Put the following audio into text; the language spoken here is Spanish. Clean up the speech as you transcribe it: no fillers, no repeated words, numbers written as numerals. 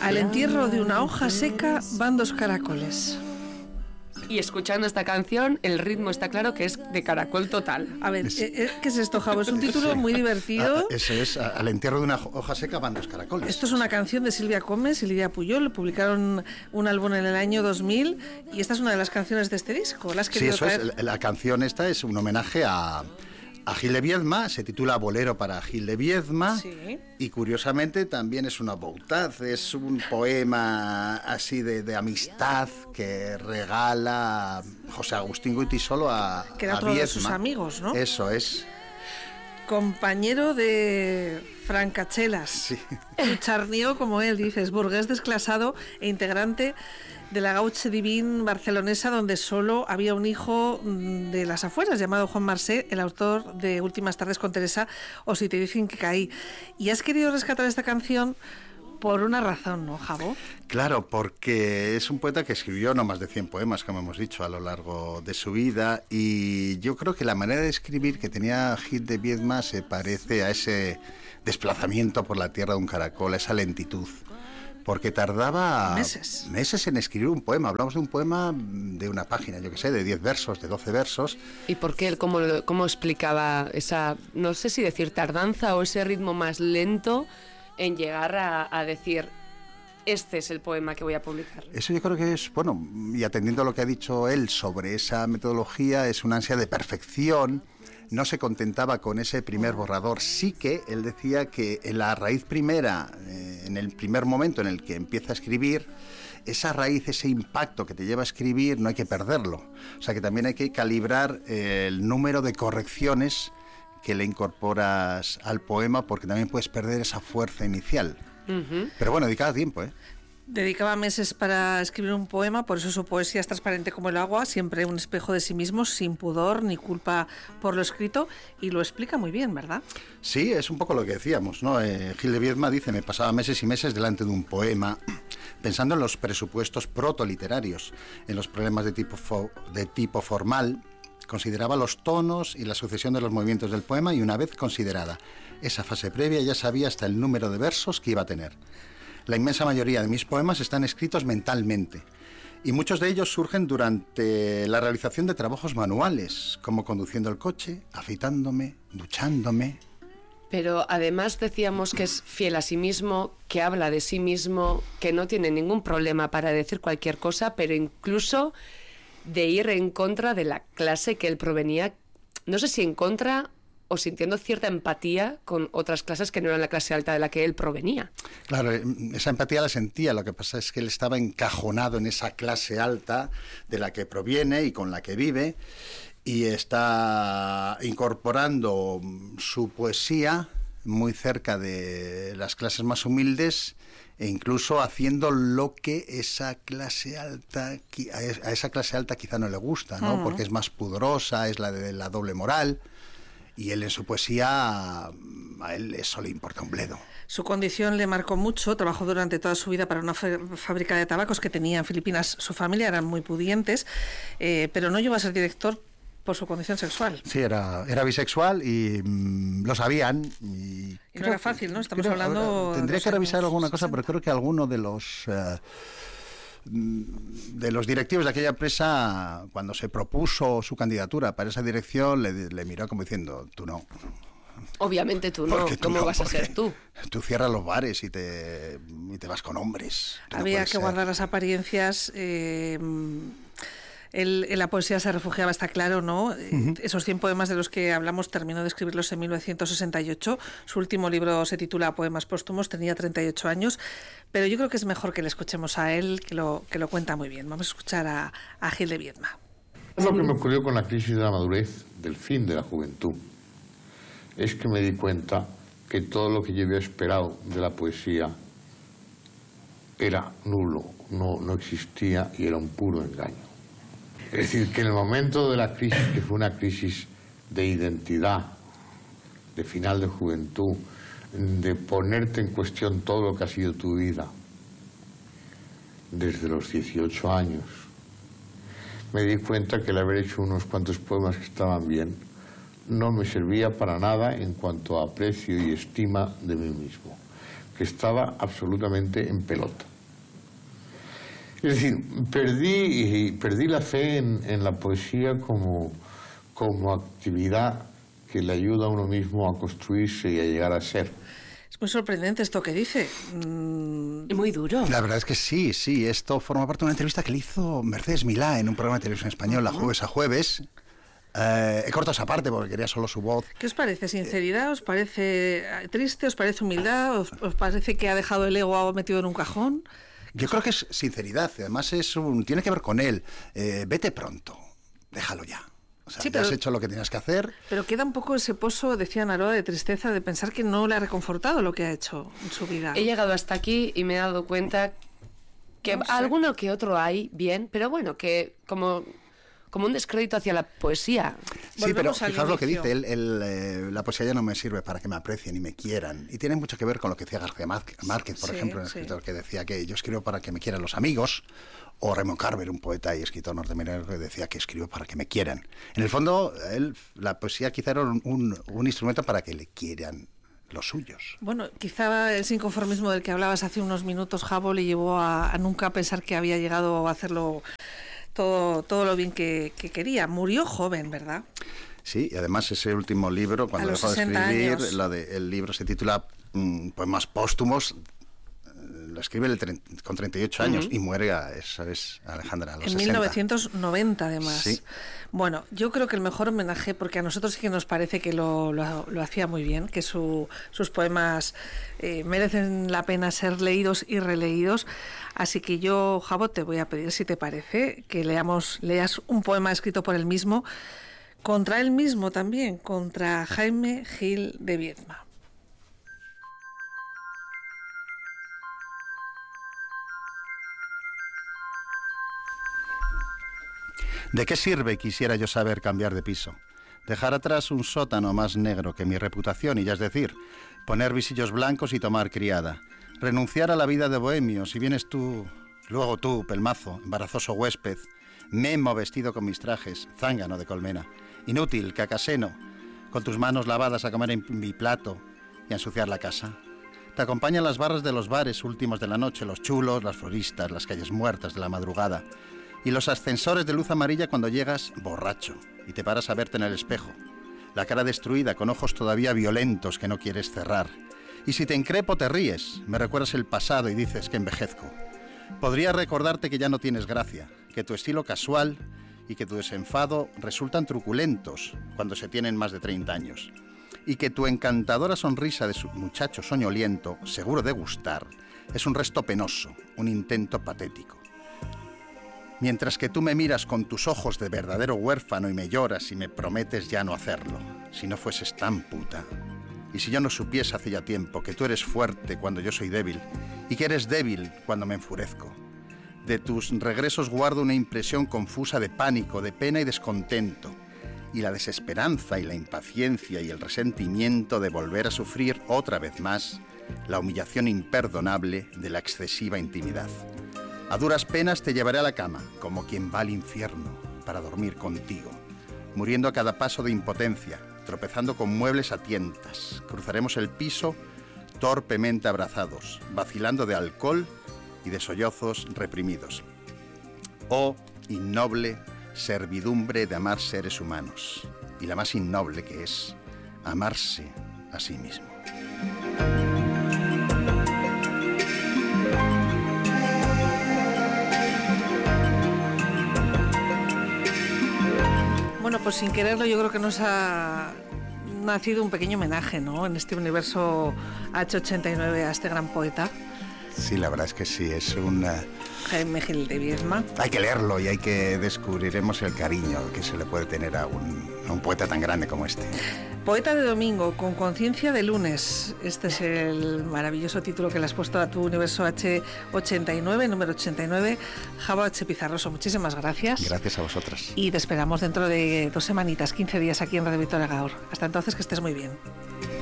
Al entierro de una hoja seca van dos caracoles. Y escuchando esta canción, el ritmo está claro que es de caracol total. A ver, ¿qué es esto, Javo? Es un título muy divertido. Eso es, al entierro de una hoja seca van dos caracoles. Esto es una canción de Silvia Comes y Lidia Puyol. Publicaron un álbum en el año 2000 y esta es una de las canciones de este disco. Sí, eso es. La canción esta es un homenaje a Gil de Viedma, se titula Bolero para Gil de Viedma, sí. Y curiosamente también es una boutade, es un poema así de amistad que regala José Agustín Goytisolo a que era otro de sus amigos, ¿no? Eso es. Compañero de Francachelas, sí. Charnió, como él dice, es burgués desclasado e integrante de la Gauche Divine barcelonesa, donde solo había un hijo de las afueras, llamado Juan Marsé, el autor de Últimas tardes con Teresa o Si te dicen que caí. Y has querido rescatar esta canción por una razón, ¿no, Javo? Claro, porque es un poeta que escribió no más de 100 poemas, como hemos dicho, a lo largo de su vida, y yo creo que la manera de escribir que tenía Gil de Viedma se parece a ese desplazamiento por la tierra de un caracol, a esa lentitud. Porque tardaba meses en escribir un poema. Hablamos de un poema de una página, yo qué sé, de 10 versos, de 12 versos. ¿Y por qué él cómo explicaba esa, no sé si decir tardanza o ese ritmo más lento en llegar a decir, este es el poema que voy a publicar? Eso yo creo que es, bueno, y atendiendo a lo que ha dicho él sobre esa metodología, es una ansia de perfección. No se contentaba con ese primer borrador, sí que él decía que en la raíz primera, en el primer momento en el que empieza a escribir, esa raíz, ese impacto que te lleva a escribir, no hay que perderlo. O sea que también hay que calibrar el número de correcciones que le incorporas al poema, porque también puedes perder esa fuerza inicial. Uh-huh. Pero bueno, dedicaba tiempo, ¿eh? Dedicaba meses para escribir un poema, por eso su poesía es transparente como el agua, siempre un espejo de sí mismo, sin pudor ni culpa por lo escrito, y lo explica muy bien, ¿verdad? Sí, es un poco lo que decíamos, ¿no? Gil de Viedma dice, me pasaba meses y meses delante de un poema, pensando en los presupuestos protoliterarios, en los problemas de tipo formal, consideraba los tonos y la sucesión de los movimientos del poema, y una vez considerada esa fase previa ya sabía hasta el número de versos que iba a tener. La inmensa mayoría de mis poemas están escritos mentalmente y muchos de ellos surgen durante la realización de trabajos manuales, como conduciendo el coche, afeitándome, duchándome. Pero además decíamos que es fiel a sí mismo, que habla de sí mismo, que no tiene ningún problema para decir cualquier cosa, pero incluso de ir en contra de la clase que él provenía, no sé si en contra o sintiendo cierta empatía con otras clases que no eran la clase alta de la que él provenía. Claro, esa empatía la sentía, lo que pasa es que él estaba encajonado en esa clase alta de la que proviene y con la que vive, y está incorporando su poesía muy cerca de las clases más humildes, e incluso haciendo lo que esa clase alta, a esa clase alta quizá no le gusta, ¿no? Uh-huh. Porque es más pudorosa, es la de la doble moral. Y él en su poesía, a él eso le importa un bledo. Su condición le marcó mucho, trabajó durante toda su vida para una fábrica de tabacos que tenía en Filipinas. Su familia eran muy pudientes, pero no llegó a ser director por su condición sexual. Sí, era bisexual y lo sabían. Y no era fácil, ¿no? Estamos hablando... Tendría que revisar alguna cosa, pero creo que alguno de los directivos de aquella empresa, cuando se propuso su candidatura para esa dirección, le miró como diciendo, tú no. Obviamente tú no, ¿cómo vas a ser tú? Tú cierras los bares y te vas con hombres. Había que guardar las apariencias. Él en la poesía se refugiaba, está claro, ¿no? Uh-huh. Esos 100 poemas de los que hablamos terminó de escribirlos en 1968. Su último libro se titula Poemas póstumos, tenía 38 años. Pero yo creo que es mejor que le escuchemos a él, que lo cuenta muy bien. Vamos a escuchar a Gil de Viedma. Lo que me ocurrió con la crisis de la madurez, del fin de la juventud, es que me di cuenta que todo lo que yo había esperado de la poesía era nulo, no existía y era un puro engaño. Es decir, que en el momento de la crisis, que fue una crisis de identidad, de final de juventud, de ponerte en cuestión todo lo que ha sido tu vida, desde los 18 años, me di cuenta que el haber hecho unos cuantos poemas que estaban bien no me servía para nada en cuanto a aprecio y estima de mí mismo, que estaba absolutamente en pelota. Es decir, perdí la fe en la poesía como actividad que le ayuda a uno mismo a construirse y a llegar a ser. Es muy sorprendente esto que dice. Muy duro. La verdad es que sí. Esto forma parte de una entrevista que le hizo Mercedes Milá en un programa de televisión española, Jueves a Jueves. He cortado esa parte porque quería solo su voz. ¿Qué os parece? ¿Sinceridad? ¿Os parece triste? ¿Os parece humildad? ¿Os parece que ha dejado el ego metido en un cajón? Yo creo que es sinceridad. Además tiene que ver con él. Vete pronto. Déjalo ya. O sea, ya has hecho lo que tenías que hacer. Pero queda un poco ese pozo, decía Naroa, de tristeza, de pensar que no le ha reconfortado lo que ha hecho en su vida. He llegado hasta aquí y me he dado cuenta que alguno que otro hay bien, pero bueno, que como un descrédito hacia la poesía. Sí, pero fijaos lo que dice, la poesía ya no me sirve para que me aprecien y me quieran. Y tiene mucho que ver con lo que decía García Márquez, por ejemplo, un escritor que decía que yo escribo para que me quieran los amigos, o Raymond Carver, un poeta y escritor norteamericano, que decía que escribo para que me quieran. En el fondo, la poesía quizá era un instrumento para que le quieran los suyos. Bueno, quizá ese inconformismo del que hablabas hace unos minutos, Jabo, le llevó a nunca pensar que había llegado a hacerlo todo lo bien que quería. Murió joven, ¿verdad? Sí, y además ese último libro, cuando dejó de escribir, el libro se titula Poemas póstumos, lo escribe con 38 años y muere, ¿sabes, Alejandra? A los 60. 1990, además. Sí. Bueno, yo creo que el mejor homenaje, porque a nosotros sí que nos parece que lo hacía muy bien, que sus poemas merecen la pena ser leídos y releídos. Así que yo, Jabo, te voy a pedir, si te parece, que leas un poema escrito por él mismo, contra él mismo también, contra Jaime Gil de Viedma. ¿De qué sirve, quisiera yo saber, cambiar de piso? Dejar atrás un sótano más negro que mi reputación, y ya es decir, poner visillos blancos y tomar criada. Renunciar a la vida de bohemio, si vienes tú, luego tú, pelmazo, embarazoso huésped, memo vestido con mis trajes, zángano de colmena, inútil, cacaseno, con tus manos lavadas a comer en mi plato y a ensuciar la casa. Te acompañan las barras de los bares últimos de la noche, los chulos, las floristas, las calles muertas de la madrugada, y los ascensores de luz amarilla cuando llegas borracho y te paras a verte en el espejo, la cara destruida con ojos todavía violentos que no quieres cerrar. Y si te increpo te ríes, me recuerdas el pasado y dices que envejezco. Podría recordarte que ya no tienes gracia, que tu estilo casual y que tu desenfado resultan truculentos cuando se tienen más de 30 años. Y que tu encantadora sonrisa de su muchacho soñoliento, seguro de gustar, es un resto penoso, un intento patético. Mientras que tú me miras con tus ojos de verdadero huérfano y me lloras y me prometes ya no hacerlo, si no fueses tan puta. Y si yo no supiese hace ya tiempo que tú eres fuerte cuando yo soy débil y que eres débil cuando me enfurezco. De tus regresos guardo una impresión confusa de pánico, de pena y descontento, y la desesperanza y la impaciencia y el resentimiento de volver a sufrir otra vez más la humillación imperdonable de la excesiva intimidad. A duras penas te llevaré a la cama, como quien va al infierno, para dormir contigo, muriendo a cada paso de impotencia, tropezando con muebles a tientas. Cruzaremos el piso torpemente abrazados, vacilando de alcohol y de sollozos reprimidos. Oh, innoble servidumbre de amar seres humanos, y la más innoble que es amarse a sí mismo. Bueno, pues sin quererlo yo creo que nos ha nacido un pequeño homenaje, ¿no?, en este universo H89 a este gran poeta. Sí, la verdad es que sí, es Jaime Gil de Viedma. Hay que leerlo y descubriremos el cariño que se le puede tener a un poeta tan grande como este. Poeta de domingo, con conciencia de lunes. Este es el maravilloso título que le has puesto a tu universo H89, número 89. Jabo H. Pizarroso, muchísimas gracias. Gracias a vosotras. Y te esperamos dentro de 2 semanitas, 15 días aquí en Radio Victoria Gaur. Hasta entonces, que estés muy bien.